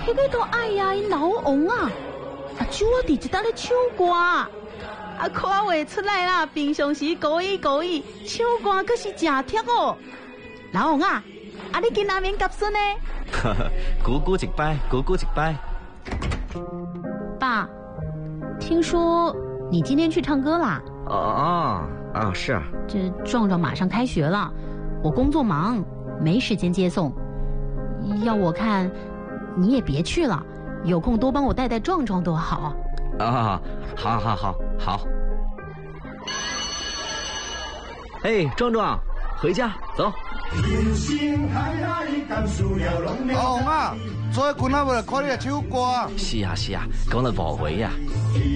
迄个都哎呀，老王啊，就我伫一搭咧唱歌，看袂出来啦，平常时故意唱歌可是真贴哦。老王啊，你今仔免夹孙呢？ 鼓鼓一摆，鼓鼓一摆。 爸，听说你今天去唱歌啦？ 是啊。 这壮壮马上开学了，我工作忙，没时间接送。要我看，你也别去了，有空多帮我带带壮壮多好。 好。哎，壮壮，回家走。 老王啊，做阵啊，未来看你来唱歌。 是啊，讲了无回啊。